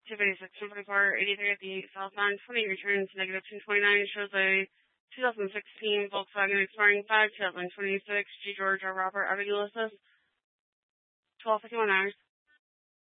256, 144, 83 at the southbound, 20 returns, negative 229, shows a 2016 Volkswagen expiring 5, 2026, G. George R. Robert, Avenue Ulysses, 12:51 hours.